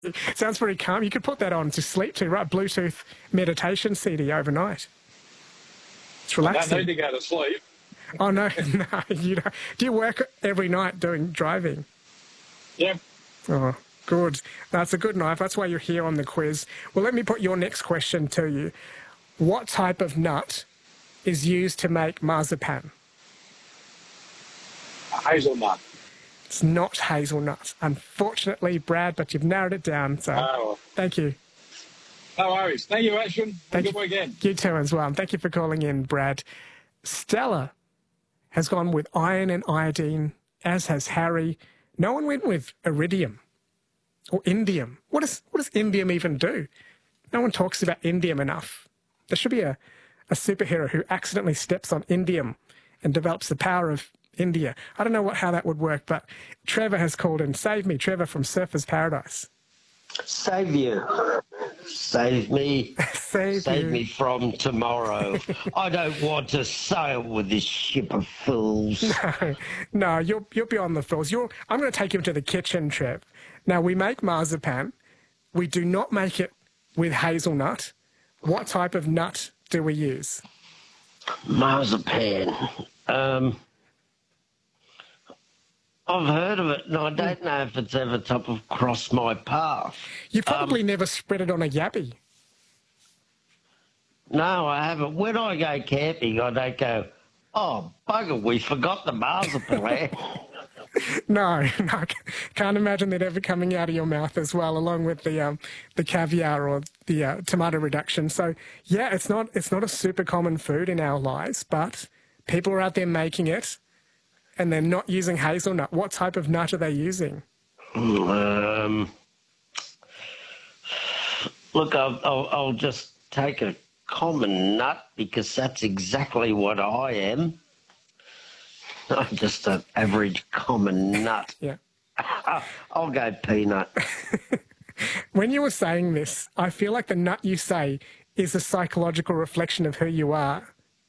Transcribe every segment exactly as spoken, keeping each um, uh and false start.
Sounds pretty calm. You could put that on to sleep to, right? Bluetooth meditation C D overnight. It's relaxing. I don't need to go to sleep. Oh, no, no. You don't. Do you work every night doing driving? Yeah. Oh, good. That's a good knife. That's why you're here on the quiz. Well, let me put your next question to you. What type of nut is used to make marzipan? Hazelnut. It's not hazelnut, unfortunately, Brad, but you've narrowed it down, so Oh. thank you. No worries. Thank you, Ashwin. Have a good weekend. You too as well. And thank you for calling in, Brad. Stella has gone with iron and iodine, as has Harry. No one went with iridium or indium. What, is, what does indium even do? No one talks about indium enough. There should be a, a superhero who accidentally steps on indium and develops the power of India. I don't know what, how that would work, but Trevor has called in. Save me, Trevor from Surfer's Paradise. Save you. Save me. Save, Save you. me from tomorrow. I don't want to sail with this ship of fools. No, no, you're, you're beyond the fools. You're, I'm going to take you to the kitchen, Trev. Now, we make marzipan. We do not make it with hazelnut. What type of nut do we use? Marzipan. Um... I've heard of it, and I don't know if it's ever top of crossed my path. You probably um, never spread it on a yabby. No, I haven't. When I go camping, I don't go, oh, bugger, we forgot the marzipan. No, no, can't imagine that ever coming out of your mouth as well, along with the um, the caviar or the uh, tomato reduction. So, yeah, it's not it's not a super common food in our lives, but people are out there making it. And they're not using hazelnut. What type of nut are they using? Um, look, I'll, I'll, I'll just take a common nut because that's exactly what I am. I'm just an average common nut. Yeah. I'll go peanut. When you were saying this, I feel like the nut you say is a psychological reflection of who you are.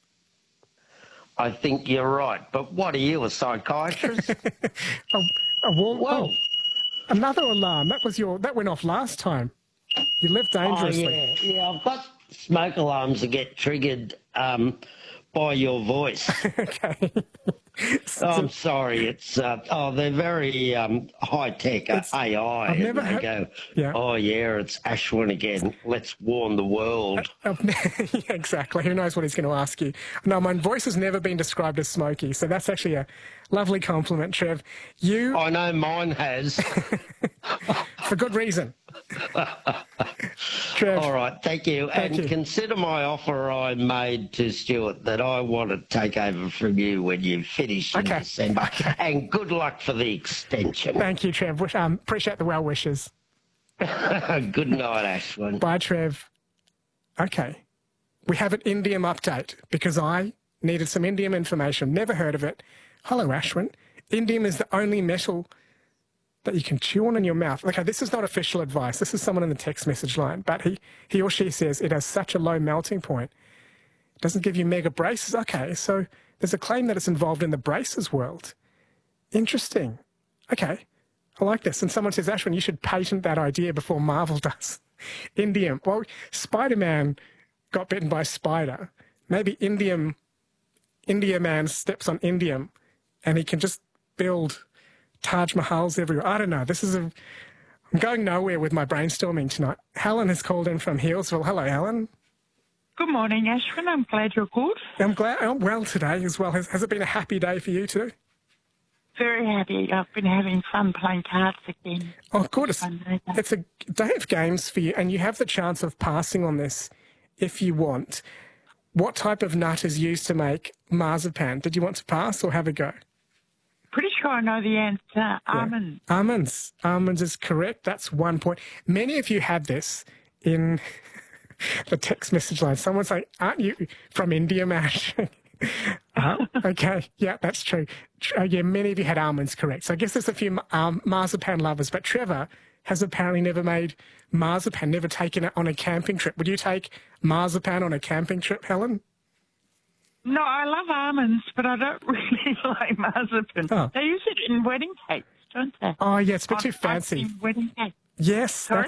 I think you're right, but what are you, a psychiatrist? oh, oh, well, Whoa. oh, another alarm. That was your. That went off last time. You live dangerously. Oh, yeah, yeah. I've got smoke alarms that get triggered um, by your voice. Okay. Oh, I'm sorry. It's uh, oh, they're very um, high tech A I. I've and never they had, go, yeah. oh yeah, it's Ashwin again. Let's warn the world. Uh, yeah, exactly. Who knows what he's going to ask you? No, my voice has never been described as smoky, so that's actually a lovely compliment, Trev. You. I know mine has. For good reason. Trev. All right, thank you. Thank and you. Consider my offer I made to Stuart that I want to take over from you when you finish in Okay. December. Okay. And good luck for the extension. Thank you, Trev. Wish, um, appreciate the well wishes. Good night, Ashwin. Bye, Trev. Okay. We have an indium update because I needed some indium information. Never heard of it. Hello, Ashwin. Indium is the only metal that you can chew on in your mouth. Okay, this is not official advice. This is someone in the text message line. But he, he or she says it has such a low melting point. It doesn't give you mega braces. Okay, so there's a claim that it's involved in the braces world. Interesting. Okay, I like this. And someone says, Ashwin, you should patent that idea before Marvel does. Indium. Well, Spider-Man got bitten by a spider. Maybe indium, India Man steps on indium and he can just build Taj Mahals everywhere. I don't know. This is a... I'm going nowhere with my brainstorming tonight. Helen has called in from Healesville. Hello, Helen. Good morning, Ashwin. I'm glad you're good. I'm glad I'm well today as well. Has, has it been a happy day for you too? Very happy. I've been having fun playing cards again. Oh, good. It's, it's a day of games for you, and you have the chance of passing on this if you want. What type of nut is used to make marzipan? Did you want to pass or have a go? Pretty sure I know the answer. Yeah. Almonds. Almonds. Almonds is correct. That's one point. Many of you had this in the text message line. Someone's like, aren't you from India, Mash? uh, okay, yeah, that's true. Uh, yeah, many of you had almonds, correct. So I guess there's a few um, marzipan lovers, but Trevor has apparently never made marzipan, never taken it on a camping trip. Would you take marzipan on a camping trip, Helen? No, I love almonds, but I don't really like marzipan. Oh. They use it in wedding cakes, don't they? Oh, yeah, it's a bit On too fancy. icing wedding cake. Yes, Sorry?